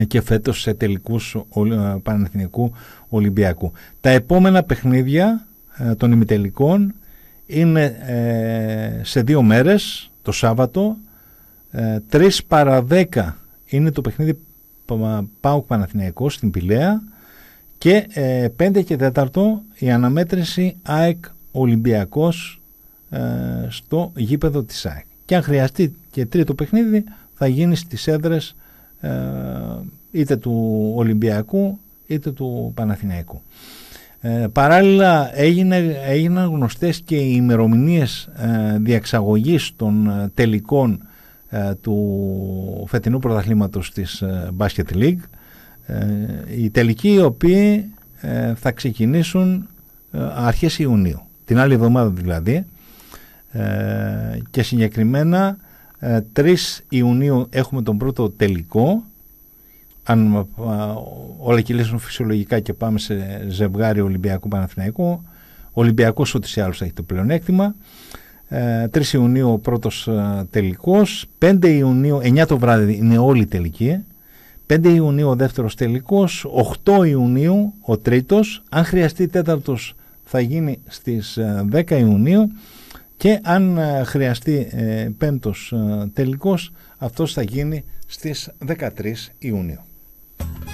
και φέτος σε τελικούς Παναθηναϊκού Ολυμπιακού. Τα επόμενα παιχνίδια των ημιτελικών είναι σε 2 μέρες, το Σάββατο. 3 παρά 10 είναι το παιχνίδι ΠΑΟΚ Παναθηναϊκός στην Πηλαία και 5 και 4 η αναμέτρηση ΑΕΚ Ολυμπιακός στο γήπεδο της ΑΕΚ. Και αν χρειαστεί και τρίτο παιχνίδι θα γίνει στις έδρες είτε του Ολυμπιακού είτε του Παναθηναϊκού. Παράλληλα έγιναν γνωστές και οι ημερομηνίες διαξαγωγής των τελικών του φετινού πρωταθλήματος της Basket League, οι τελικοί οι οποίοι θα ξεκινήσουν αρχές Ιουνίου, την άλλη εβδομάδα δηλαδή, και συγκεκριμένα 3 Ιουνίου έχουμε τον πρώτο τελικό, αν όλα κυλήσουν φυσιολογικά και πάμε σε ζευγάρι Ολυμπιακού Παναθηναϊκού. Ο Ολυμπιακός ούτως ή άλλως έχει το πλεονέκτημα. 3 Ιουνίου ο πρώτος τελικός, 5 Ιουνίου, 9 το βράδυ είναι όλοι τελικοί, 5 Ιουνίου ο δεύτερος τελικός, 8 Ιουνίου ο τρίτος, αν χρειαστεί τέταρτος θα γίνει στις 10 Ιουνίου και αν χρειαστεί πέμπτος τελικός, αυτός θα γίνει στις 13 Ιουνίου.